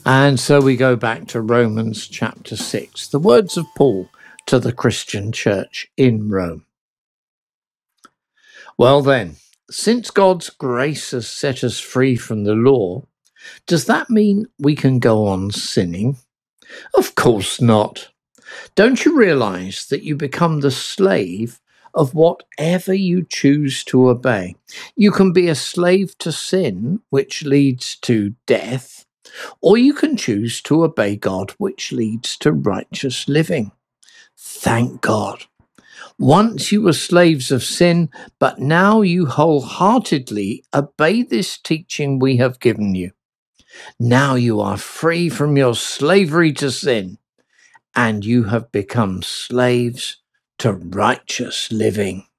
And so we go back to Romans chapter 6, the words of Paul to the Christian church in Rome. Well then, since God's grace has set us free from the law, does that mean we can go on sinning? Of course not. Don't you realize that you become the slave of whatever you choose to obey? You can be a slave to sin, which leads to death, or you can choose to obey God, which leads to righteous living. Thank God. Once you were slaves of sin, but now you wholeheartedly obey this teaching we have given you. Now you are free from your slavery to sin, and you have become slaves to righteous living.